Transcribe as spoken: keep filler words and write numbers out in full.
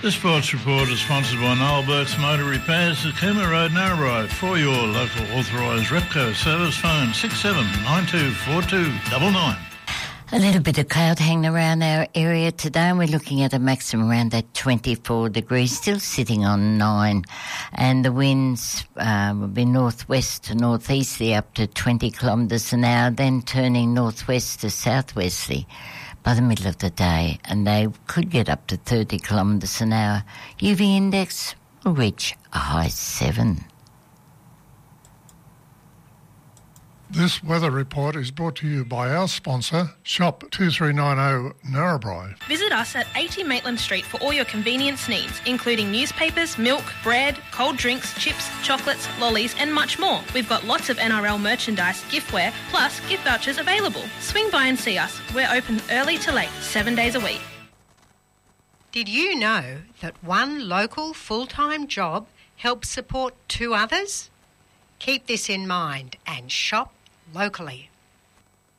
This sports report is sponsored by Noel Burke's Motor Repairs at Cooma Road, Narrabri. For your local authorised Repco service, phone six seven nine two four two nine nine. A little bit of cloud hanging around our area today, and we're looking at a maximum around that twenty-four degrees, still sitting on nine. And the winds uh, will be northwest to northeasterly up to twenty kilometres an hour, then turning northwest to southwesterly by the middle of the day, and they could get up to thirty kilometres an hour. U V index will reach a high seven. This weather report is brought to you by our sponsor, Shop two three nine zero Narrabri. Visit us at eighty Maitland Street for all your convenience needs, including newspapers, milk, bread, cold drinks, chips, chocolates, lollies and much more. We've got lots of N R L merchandise, giftware, plus gift vouchers available. Swing by and see us. We're open early to late, seven days a week. Did you know that one local full-time job helps support two others? Keep this in mind and shop locally.